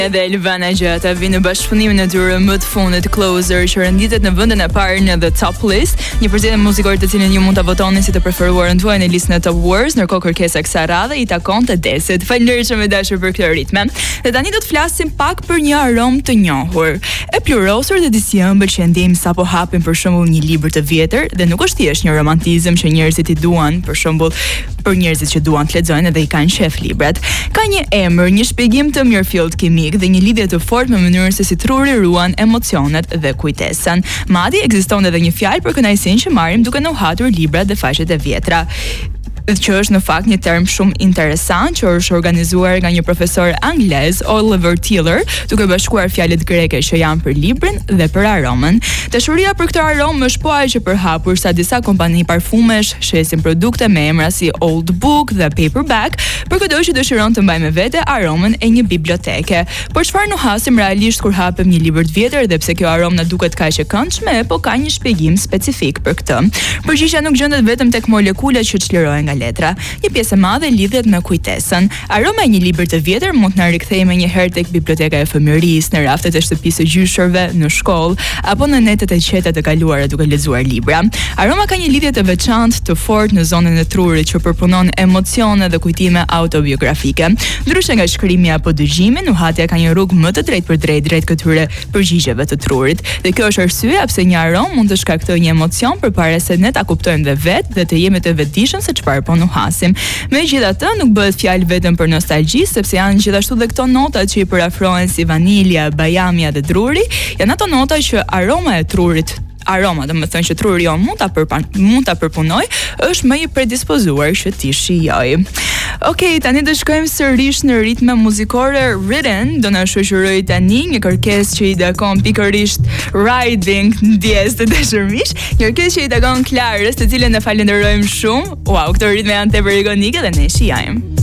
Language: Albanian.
Edhe Elvana Gjata vinë në bashkëpunimin e tyre më të fundit Closer, që renditet në vendin e parë në The Top List, një përzgjedhje muzikore të cilën ju mund ta votoni si të preferuarën tuaj në listën e Top Wars, ndërkohë kërkesa kësaj radhe i takon të Desit. Faleminderit që më dashur për këtë ritme. Dhe tani do të flasim pak për një aromë të njohur. E plurosur dhe disi ëmbël që ndjejmë sapo hapin për shembull një libër të vjetër, dhe nuk është thjesht një romantizëm që njerëzit i duan, për shembull, për njerëzit që duan të lexojnë dhe i kanë shef librat. Ka një emër, një shpjegim të mirëfillt kimik dhe një lidhje të fortë me mënyrën se si truri ruan emocionet dhe kujtesën. Madje ekziston edhe një fjalë për kënaqësinë që marrim duke nuhatur librat dhe faqet e vjetra, që është në fakt një term shumë interesant që është organizuar nga një profesor anglez, Oliver Tiller, duke bashkuar fjalët greke që janë për librin dhe për aromën. Dashuria për këtë aromë është po aq e përhapur sa disa kompani parfumesh shesin produkte me emra si Old Book dhe Paperback për çdo që dëshiron të mbajë me vete aromën e një biblioteke. Por çfarë nuhasim realisht kur hapim një libër të vjetër dhe pse kjo aromë na duket kaq e këndshme, po ka një shpjegim specifik për këtë. Përgjigjja nuk gjendet vetëm tek molekulat që çlirohen nga letra. Një pjesë e madhe lidhet me kujtesën. Aroma e një libri të vjetër mund të na rikthejë menjëherë tek biblioteka e fëmijërisë, në raftet e shtëpisë së gjyshërve, në shkollë, apo në netet e qeta të kaluara duke lexuar libra. Aroma ka një lidhje të veçantë, të fortë në zonën e trurit që përpunon emocione dhe kujtime autobiografike. Ndryshe nga shkrimi apo dëgjimi, nuhatja ka një rrugë më të drejtpërdrejtë drejt këtyre përgjigjeve të trurit. Dhe kjo është arsyeja pse një aromë mund të shkaktojë një emocion përpara se ne ta kuptojmë dhe vetë dhe të jemi të vetëdijshëm se çfarë po nuhasim. Megjithatë, nuk bëhet fjalë vetëm për nostalgji, sepse janë gjithashtu dhe këto nota që i përafrohen si vanilja, bajamja dhe druri, janë ato nota që aroma e trurit do të thënë që truri jo mund ta përpunoj, është më i predispozuar që ti shijoj. Okej, tani do shkojmë sërish në ritme muzikore. Ridden do na shoqëroj tani një kërkesë që i takon pikërisht Riding ndjes të dashurmish, një kërkesë që i takon Klarës, të cilën e falenderojmë shumë. Wow, këto ritme janë tepër ikonike dhe ne shijojmë.